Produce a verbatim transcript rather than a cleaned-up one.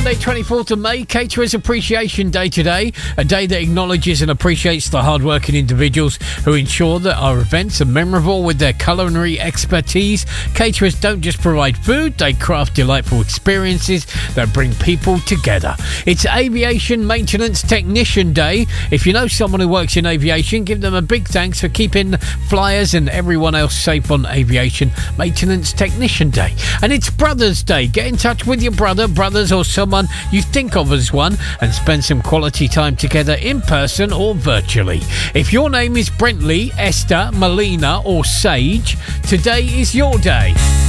Monday, twenty-fourth of May, Caterers Appreciation Day today, a day that acknowledges and appreciates the hard-working individuals who ensure that our events are memorable with their culinary expertise. Caterers don't just provide food, they craft delightful experiences that bring people together. It's Aviation Maintenance Technician Day. If you know someone who works in aviation, give them a big thanks for keeping flyers and everyone else safe on Aviation Maintenance Technician Day. And it's Brothers Day. Get in touch with your brother, brothers, or someone you think of as one and spend some quality time together in person or virtually. If your name is Brentley, Esther, Melina, or Sage, today is your day.